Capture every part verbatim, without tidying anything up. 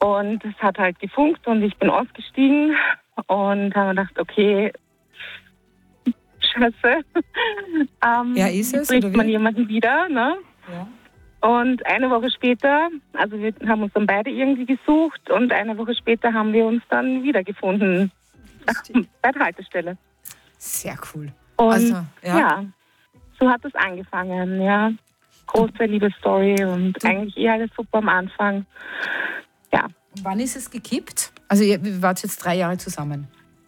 Und es hat halt gefunkt und ich bin ausgestiegen und habe gedacht, okay, Scheiße. ähm, Ja, ist es, trifft oder wie? man jemanden wieder, ne? Ja. Und eine Woche später, also wir haben uns dann beide irgendwie gesucht und eine Woche später haben wir uns dann wiedergefunden bei der Haltestelle. Sehr cool. Und Also, ja. ja. so hat es angefangen, ja. Große Liebesstory und Du- eigentlich eher alles super am Anfang. Ja. Wann ist es gekippt? Also ihr wart jetzt drei Jahre zusammen.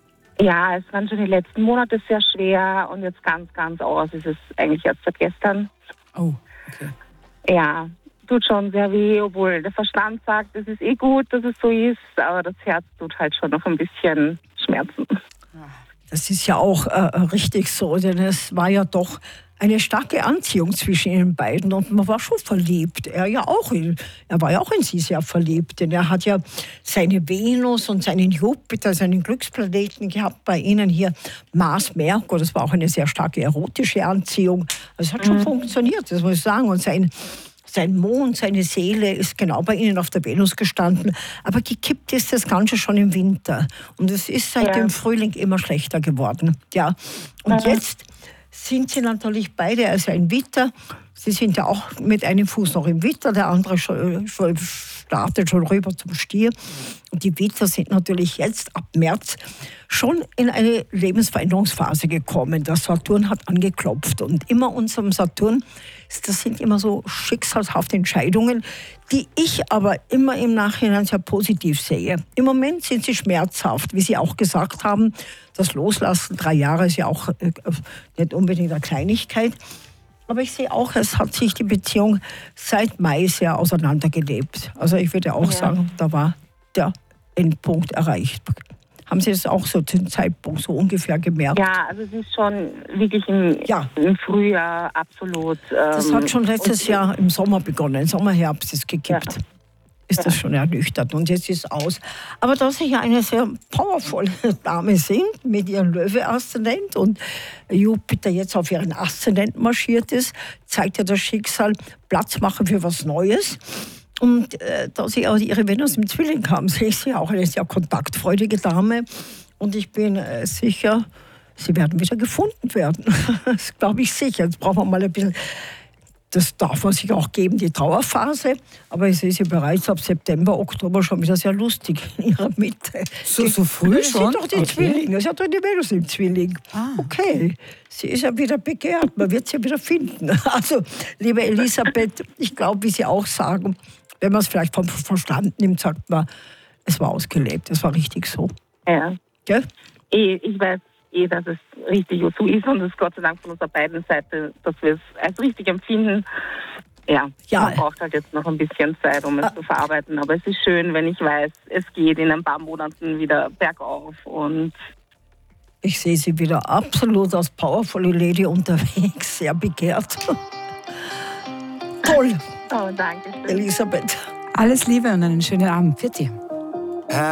Ja, es waren schon die letzten Monate sehr schwer und jetzt ganz, ganz aus ist es eigentlich erst seit gestern. Oh, okay. Ja, tut schon sehr weh, obwohl der Verstand sagt, es ist eh gut, dass es so ist, aber das Herz tut halt schon noch ein bisschen Schmerzen. Das ist ja auch äh, richtig so, denn es war ja doch eine starke Anziehung zwischen ihnen beiden und man war schon verliebt. Er ja auch, in, er war ja auch in sie sehr verliebt, denn er hat ja seine Venus und seinen Jupiter, seinen Glücksplaneten gehabt bei ihnen hier, Mars, Merkur, das war auch eine sehr starke erotische Anziehung. Also es hat schon Mhm. funktioniert, das muss ich sagen. Und sein Sein Mond, seine Seele ist genau bei ihnen auf der Venus gestanden. Aber gekippt ist das Ganze schon im Winter. Und es ist seit Ja. dem Frühling immer schlechter geworden. Ja. Und Ja. jetzt sind sie natürlich beide, also ein Witter. Sie sind ja auch mit einem Fuß noch im Witter, der andere schon, schon startet schon rüber zum Stier. Und die Witter sind natürlich jetzt ab März schon in eine Lebensveränderungsphase gekommen. Der Saturn hat angeklopft und immer unserem Saturn, das sind immer so schicksalshafte Entscheidungen, die ich aber immer im Nachhinein sehr positiv sehe. Im Moment sind sie schmerzhaft, wie Sie auch gesagt haben. Das Loslassen, drei Jahre ist ja auch äh, nicht unbedingt eine Kleinigkeit. Aber ich sehe auch, es hat sich die Beziehung seit Mai sehr auseinandergelebt. Also ich würde auch Ja. sagen, da war der Endpunkt erreicht. Haben Sie das auch so zum Zeitpunkt so ungefähr gemerkt? Ja, also es ist schon wirklich im, Ja. im Frühjahr absolut. Ähm, Das hat schon letztes und- Jahr im Sommer begonnen. Im Sommer, Herbst ist gekippt. Ja. Ist das schon ernüchtert und jetzt ist aus. Aber da Sie ja eine sehr powervolle Dame sind, mit ihrem Löwe-Aszendent und Jupiter jetzt auf ihren Aszendent marschiert ist, zeigt ja das Schicksal, Platz machen für was Neues. Und äh, da Sie auch Ihre Venus im Zwilling haben, sehe ich Sie auch eine sehr kontaktfreudige Dame. Und ich bin äh, sicher, Sie werden wieder gefunden werden. Das glaube ich sicher. Jetzt brauchen wir mal ein bisschen... Das darf man sich auch geben, die Trauerphase. Aber ich sehe sie bereits ab September, Oktober schon wieder sehr lustig in ihrer Mitte. So- so früh Sie schon? sind doch die Okay. Zwillinge. Sie hat doch die Venus im Zwilling. Ah. Okay, sie ist ja wieder begehrt. Man wird sie wieder finden. Also, liebe Elisabeth, ich glaube, wie Sie auch sagen, wenn man es vielleicht vom Verstand nimmt, sagt man, es war ausgelebt. Es war richtig so. Ja. Gell? Eh, ich weiß eh, dass es richtig so ist und es ist Gott sei Dank von unserer beiden Seite, dass wir es als richtig empfinden. Ja, Ja. man braucht halt jetzt noch ein bisschen Zeit, um es Ah. zu verarbeiten. Aber es ist schön, wenn ich weiß, es geht in ein paar Monaten wieder bergauf. Und Ich sehe sie wieder absolut als powervolle Lady unterwegs, sehr begehrt. Toll, oh, danke schön. Elisabeth. Alles Liebe und einen schönen Abend. Für dich.